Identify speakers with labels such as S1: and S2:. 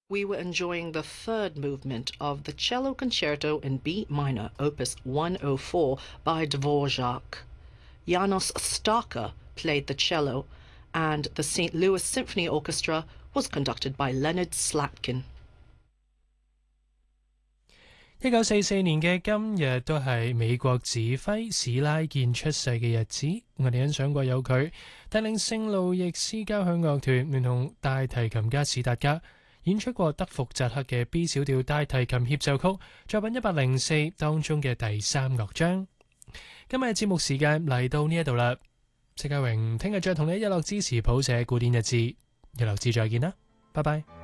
S1: We were enjoying the third movement of the Cello Concerto in B minor, Opus 104 by Dvorak. Janos Starker played the cello, and the St. Louis Symphony Orchestra was conducted by Leonard Slatkin.
S2: 1944年嘅今日都係美國指揮史拉健出世嘅日子，我哋欣賞過有佢帶領聖路易斯交響樂團聯同大提琴家史達加演出過德福扎克嘅 B 小調大提琴協奏曲作品104當中嘅第三樂章。今日節目時間嚟到呢一度啦，戚家榮聽日再同你一樂支持譜寫古典日誌，一樂誌再見啦，拜拜。